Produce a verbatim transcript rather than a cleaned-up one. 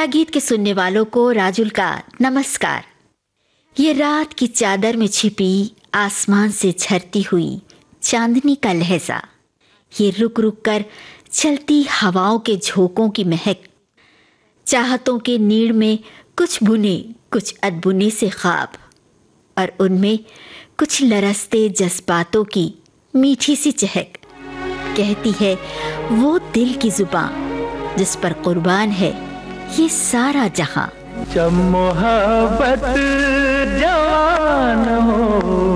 छाया गीत के सुनने वालों को राजुल का नमस्कार। ये रात की चादर में छिपी आसमान से झरती हुई चांदनी का लहजा, ये रुक रुक कर चलती हवाओं के झोंकों की महक, चाहतों के नीड़ में कुछ बुने कुछ अनबुने से ख्वाब, और उनमें कुछ लरसते जज्बातों की मीठी सी चहक, कहती है वो दिल की जुबान जिस पर कुर्बान है ये सारा जहां। जब मोहब्बत जवान हो